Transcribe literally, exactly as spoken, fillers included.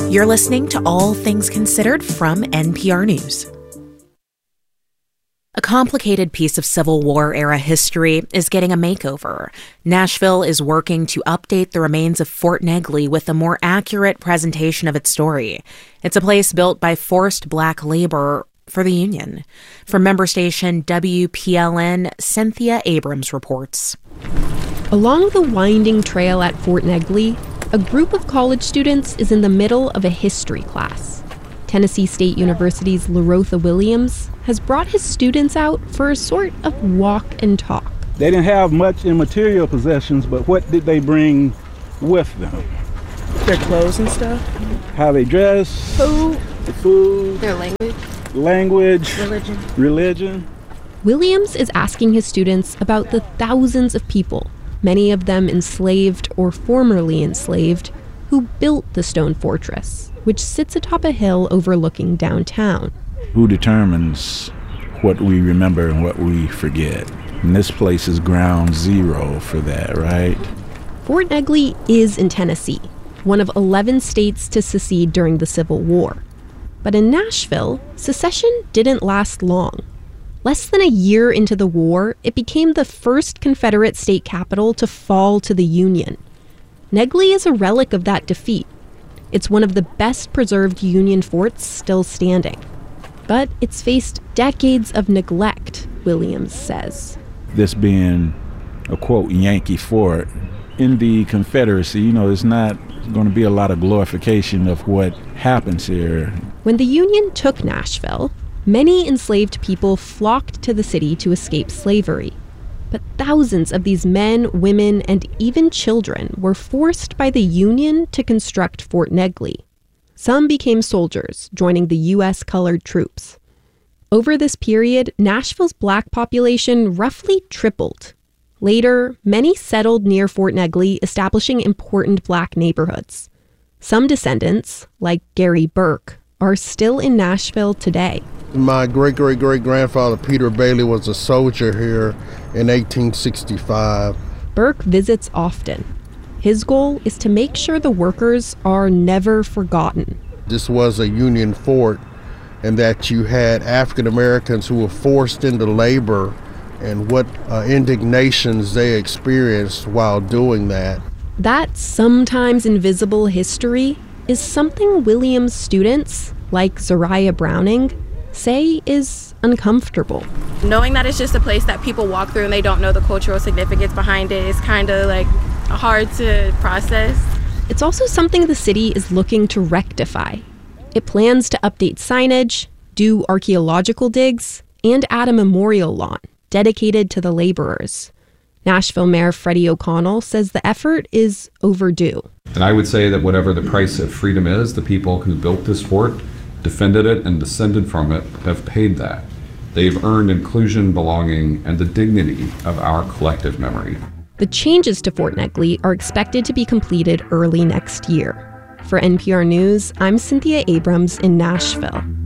You're listening to All Things Considered from N P R News. A complicated piece of Civil War-era history is getting a makeover. Nashville is working to update the remains of Fort Negley with a more accurate presentation of its story. It's a place built by forced black labor for the Union. From member station W P L N, Cynthia Abrams reports. Along the winding trail at Fort Negley, a group of college students is in the middle of a history class. Tennessee State University's LaRotha Williams has brought his students out for a sort of walk and talk. They didn't have much in material possessions, but what did they bring with them? Their clothes and stuff. How they dress. Food. The food. Their language. Language. Religion. Religion. Williams is asking his students about the thousands of people, many of them enslaved or formerly enslaved, who built the stone fortress, which sits atop a hill overlooking downtown. Who determines what we remember and what we forget? And this place is ground zero for that, right? Fort Negley is in Tennessee, one of eleven states to secede during the Civil War. But in Nashville, secession didn't last long. Less than a year into the war, it became the first Confederate state capital to fall to the Union. Negley is a relic of that defeat. It's one of the best preserved Union forts still standing. But it's faced decades of neglect, Williams says. This being a, quote, Yankee fort, in the Confederacy, you know, there's not going to be a lot of glorification of what happens here. When the Union took Nashville, many enslaved people flocked to the city to escape slavery. But thousands of these men, women, and even children were forced by the Union to construct Fort Negley. Some became soldiers, joining the U S colored troops. Over this period, Nashville's black population roughly tripled. Later, many settled near Fort Negley, establishing important black neighborhoods. Some descendants, like Gary Burke, are still in Nashville today. My great-great-great-grandfather, Peter Bailey, was a soldier here in eighteen sixty-five. Burke visits often. His goal is to make sure the workers are never forgotten. This was a Union fort, and that you had African Americans who were forced into labor and what uh, indignations they experienced while doing that. That sometimes invisible history is something Williams' students, like Zariah Browning, say is uncomfortable. Knowing that it's just a place that people walk through and they don't know the cultural significance behind it is kind of like hard to process. It's also something the city is looking to rectify. It plans to update signage, do archaeological digs, and add a memorial lawn dedicated to the laborers. Nashville Mayor Freddie O'Connell says the effort is overdue. And I would say that whatever the price of freedom is, the people who built this fort, defended it, and descended from it have paid that. They've earned inclusion, belonging, and the dignity of our collective memory. The changes to Fort Negley are expected to be completed early next year. For N P R News, I'm Cynthia Abrams in Nashville.